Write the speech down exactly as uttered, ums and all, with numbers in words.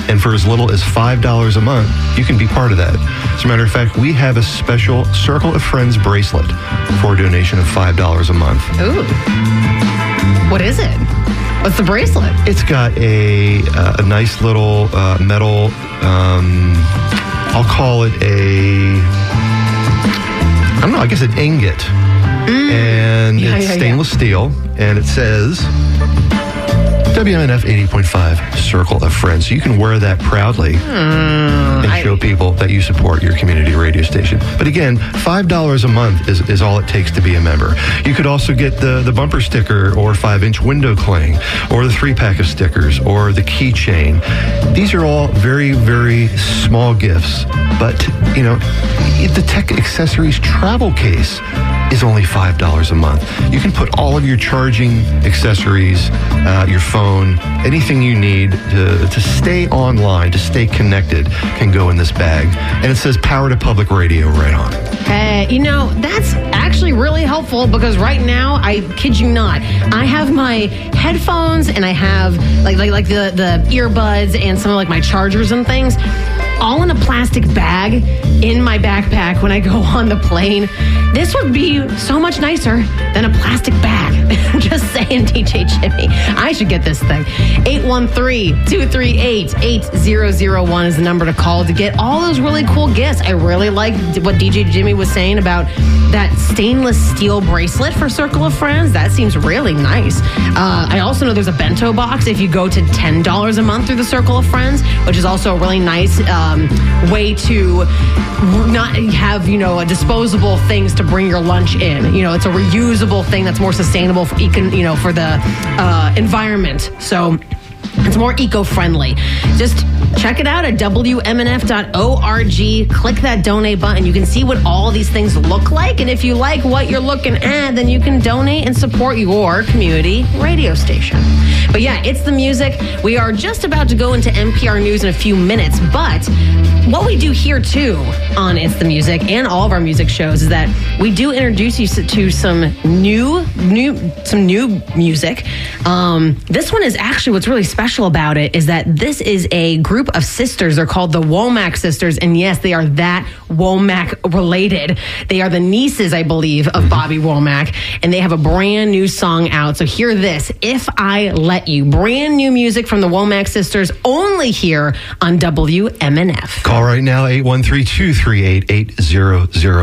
And for as little as five dollars a month, you can be part of that. As a matter of fact, we have a special Circle of Friends bracelet for a donation of five dollars a month. Ooh. What is it? What's the bracelet? It's got a, uh, a nice little uh, metal, um, I'll call it a, I don't know, I guess an ingot. Mm. And yeah, it's yeah, stainless yeah. steel, and it says W M N F eighty point five Circle of Friends. So you can wear that proudly mm, and show I, people that you support your community radio station. But again, five dollars a month is, is all it takes to be a member. You could also get the, the bumper sticker or five-inch window cling or the three-pack of stickers or the keychain. These are all very, very small gifts. But, you know, the Tech Accessories travel case is only five dollars a month. You can put all of your charging accessories, uh, your phone, anything you need to, to stay online, to stay connected, can go in this bag. And it says Power to Public Radio right on it. Hey, you know, that's actually really helpful because right now, I kid you not, I have my headphones and I have like like, like the, the earbuds and some of like my chargers and things all in a plastic bag in my backpack when I go on the plane. This would be so much nicer than a plastic bag. Just saying, D J Jimmy. I should get this thing. eight one three, two three eight, eight zero zero one is the number to call to get all those really cool gifts. I really like what D J Jimmy was saying about that stainless steel bracelet for Circle of Friends. That seems really nice. Uh, I also know there's a bento box if you go to ten dollars a month through the Circle of Friends, which is also a really nice um, way to not have, you know, a disposable things to bring your lunch in. You know, it's a reusable thing that's more sustainable for, econ, you know, for the uh, environment. So it's more eco-friendly. Just check it out at W M N F dot org. Click that donate button. You can see what all these things look like. And if you like what you're looking at, then you can donate and support your community radio station. But yeah, it's the music. We are just about to go into N P R News in a few minutes. But what we do here, too, on It's the Music and all of our music shows is that we do introduce you to some new, new, some new music. Um, this one is actually what's really special about it is that this is a group of sisters. They're called the Womack Sisters. And yes, they are that Womack related. They are the nieces, I believe, of Bobby Womack. And they have a brand new song out. So hear this, If I Let You. Brand new music from the Womack Sisters, only here on W M N F. Call right now, eight one three, two three eight, eight zero zero